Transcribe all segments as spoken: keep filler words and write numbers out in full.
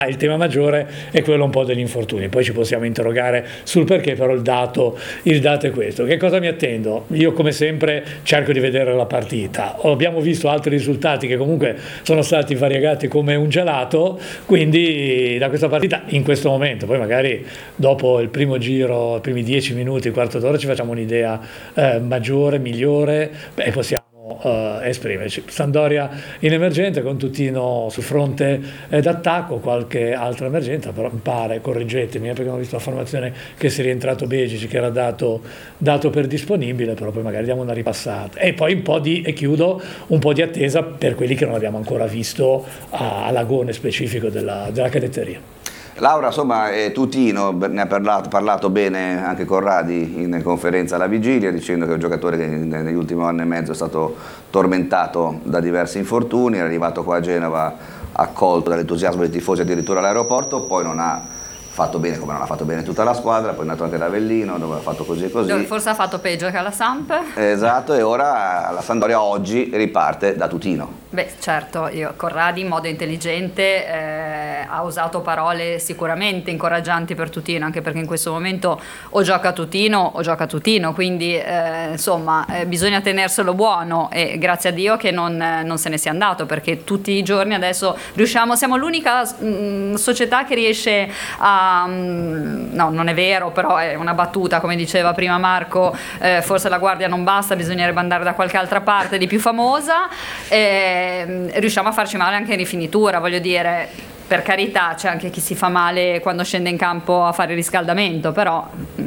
il tema maggiore è quello un po' degli infortuni, poi ci possiamo interrogare sul perché, però il dato, il dato è questo. Che cosa mi attendo? Io come sempre cerco di vedere la partita, abbiamo visto altri risultati che comunque sono stati variegati come un gelato, quindi da questa partita in questo momento, poi magari dopo il primo giro, i primi dieci minuti, il quarto d'ora ci facciamo un'idea eh, maggiore, migliore e possiamo Uh, esprimerci. Sampdoria in emergenza con Tutino sul fronte eh, d'attacco, qualche altra emergenza, però mi pare, correggetemi eh, perché ho visto la formazione che si è rientrato Begic che era dato, dato per disponibile, però poi magari diamo una ripassata e poi un po' di, e chiudo, un po' di attesa per quelli che non abbiamo ancora visto a, all'agone specifico della, della cadetteria. Laura, insomma, eh, Tutino ne ha parlato, parlato bene anche Corradi in conferenza alla vigilia, dicendo che è un giocatore che negli ultimi anni e mezzo è stato tormentato da diversi infortuni, è arrivato qua a Genova accolto dall'entusiasmo dei tifosi addirittura all'aeroporto, poi non ha fatto bene come non ha fatto bene tutta la squadra, poi è andato anche ad Avellino dove ha fatto così e così. Dove forse ha fatto peggio che alla Samp. Esatto, e ora la Sampdoria oggi riparte da Tutino. Beh, certo, io, Corradi in modo intelligente eh, ha usato parole sicuramente incoraggianti per Tutino, anche perché in questo momento o gioca Tutino o gioca Tutino, quindi eh, insomma eh, bisogna tenerselo buono e grazie a Dio che non, eh, non se ne sia andato, perché tutti i giorni adesso riusciamo, siamo l'unica mh, società che riesce a, mh, no non è vero, però è una battuta come diceva prima Marco, eh, forse la guardia non basta, bisognerebbe andare da qualche altra parte di più famosa. Eh, riusciamo a farci male anche in rifinitura, voglio dire, per carità c'è anche chi si fa male quando scende in campo a fare riscaldamento, però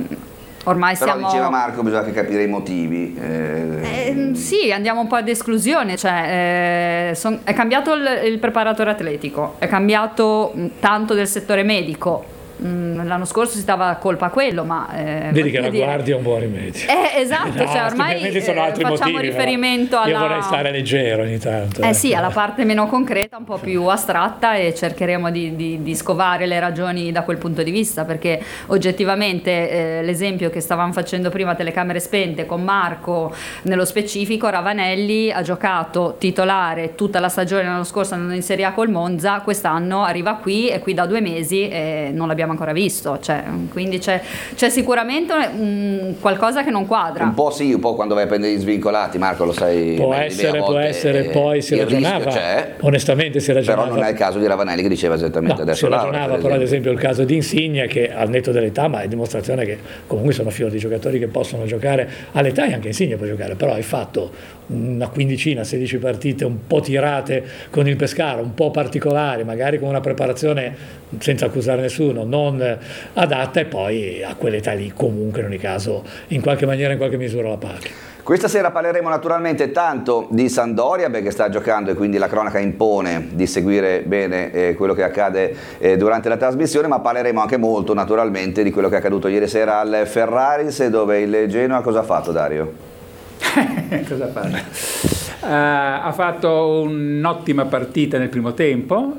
ormai però siamo... diceva Marco, bisogna anche capire i motivi. Eh... Eh, sì, andiamo un po' ad esclusione, cioè, eh, son, è cambiato il, il preparatore atletico, è cambiato tanto del settore medico. L'anno scorso si dava colpa a quello, ma eh, vedi che la dire... guardia è un buon rimedio. Eh, esatto, no, cioè ormai sono altri eh, facciamo motivi, riferimento alla... Io vorrei stare leggero ogni tanto. Eh eh. sì, alla parte meno concreta, un po' più astratta, e cercheremo di, di, di scovare le ragioni da quel punto di vista, perché oggettivamente eh, l'esempio che stavamo facendo prima, telecamere spente, con Marco nello specifico, Ravanelli ha giocato titolare tutta la stagione l'anno scorso andando in Serie A col Monza, quest'anno arriva qui e qui da due mesi e non l'abbiamo ancora visto, cioè, quindi c'è, c'è sicuramente un, qualcosa che non quadra. Un po' sì, un po' quando vai a prendere gli svincolati, Marco, lo sai. Può essere, può essere, poi si ragionava, onestamente si ragionava. Però non è il caso di Ravanelli che diceva esattamente no, adesso. Si ragionava, Laura, però ad esempio il caso di Insigne, che al netto dell'età, ma è dimostrazione che comunque sono fior di giocatori che possono giocare all'età, e anche Insigne può giocare, però hai fatto una quindicina, sedici partite un po' tirate con il Pescara, un po' particolari, magari con una preparazione, senza accusare nessuno, non adatta, e poi a quell'età lì comunque in ogni caso in qualche maniera, in qualche misura la paghi. Questa sera parleremo naturalmente tanto di Sampdoria, perché sta giocando e quindi la cronaca impone di seguire bene eh, quello che accade eh, durante la trasmissione, ma parleremo anche molto naturalmente di quello che è accaduto ieri sera al Ferraris, dove il Genoa cosa ha fatto, Dario? Cosa ha fatto? Uh, ha fatto un'ottima partita nel primo tempo,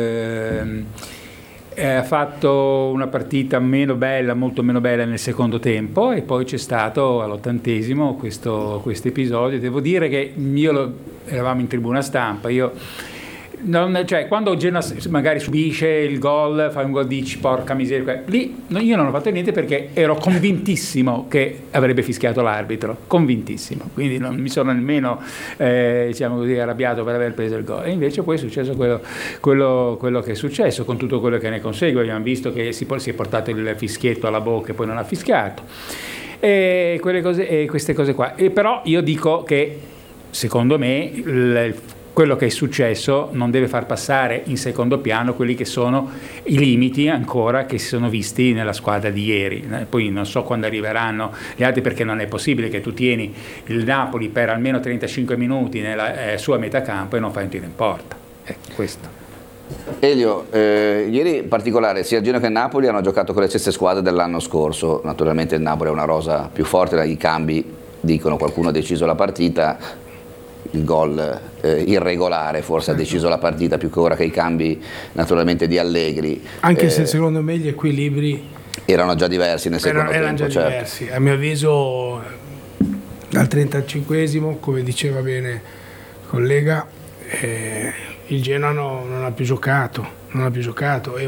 uh, ha fatto una partita meno bella, molto meno bella nel secondo tempo, e poi c'è stato all'ottantesimo questo, questo episodio. Devo dire che io lo, eravamo in tribuna stampa, io non, cioè, quando Genoa magari subisce il gol, fa un gol, dici porca miseria, lì io non ho fatto niente perché ero convintissimo che avrebbe fischiato l'arbitro, convintissimo, quindi non mi sono nemmeno eh, diciamo così arrabbiato per aver preso il gol. E invece poi è successo quello, quello, quello che è successo, con tutto quello che ne consegue. Abbiamo visto che si, si è portato il fischietto alla bocca e poi non ha fischiato, e quelle cose, e queste cose qua. E però io dico che secondo me il quello che è successo non deve far passare in secondo piano quelli che sono i limiti ancora che si sono visti nella squadra di ieri. Poi non so quando arriveranno gli altri, perché non è possibile che tu tieni il Napoli per almeno trentacinque minuti nella eh, sua metà campo e non fai un tiro in porta. Ecco, questo. Elio, eh, ieri in particolare sia Genoa che Napoli hanno giocato con le stesse squadre dell'anno scorso. Naturalmente il Napoli è una rosa più forte, i cambi dicono qualcuno ha deciso la partita. Il gol eh, irregolare forse ha deciso la partita più che ora che i cambi naturalmente di Allegri, anche eh, se secondo me gli equilibri erano già diversi nel secondo erano, tempo, erano già certo. diversi. A mio avviso dal trentacinquesimo, come diceva bene il collega, eh, il Genoa no, non ha più giocato non ha più giocato e